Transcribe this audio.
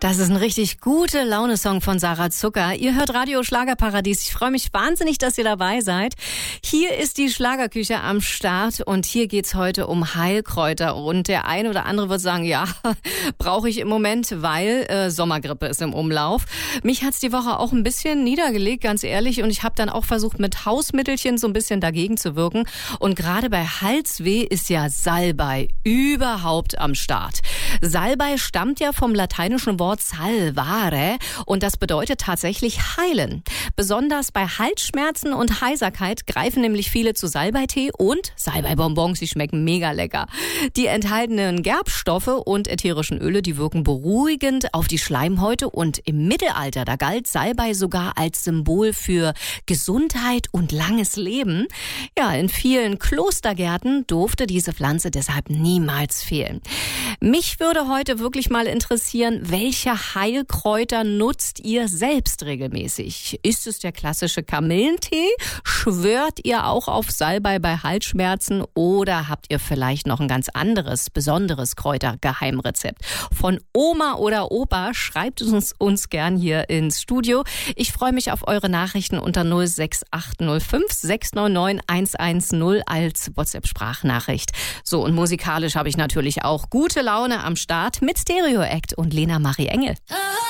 Das ist ein richtig gute Laune-Song von Sarah Zucker. Ihr hört Radio Schlagerparadies. Ich freue mich wahnsinnig, dass ihr dabei seid. Hier ist die Schlagerküche am Start und hier geht's heute um Heilkräuter. Und der eine oder andere wird sagen, ja, brauche ich im Moment, weil Sommergrippe ist im Umlauf. Mich hat's die Woche auch ein bisschen niedergelegt, ganz ehrlich. Und ich habe dann auch versucht, mit Hausmittelchen so ein bisschen dagegen zu wirken. Und gerade bei Halsweh ist ja Salbei überhaupt am Start. Salbei stammt ja vom lateinischen Wort salvare und das bedeutet tatsächlich heilen. Besonders bei Halsschmerzen und Heiserkeit greifen nämlich viele zu Salbeitee und Salbeibonbons, die schmecken mega lecker. Die enthaltenen Gerbstoffe und ätherischen Öle, die wirken beruhigend auf die Schleimhäute und im Mittelalter, da galt Salbei sogar als Symbol für Gesundheit und langes Leben. Ja, in vielen Klostergärten durfte diese Pflanze deshalb niemals fehlen. Mich würde heute wirklich mal interessieren, welche Heilkräuter nutzt ihr selbst regelmäßig? Ist es der klassische Kamillentee? Schwört ihr auch auf Salbei bei Halsschmerzen? Oder habt ihr vielleicht noch ein ganz anderes, besonderes Kräutergeheimrezept? Von Oma oder Opa schreibt es uns gern hier ins Studio. Ich freue mich auf eure Nachrichten unter 06805 699 110 als WhatsApp-Sprachnachricht. So, und musikalisch habe ich natürlich auch gute Laune am Start mit Stereo Act und Lena Marie Engel.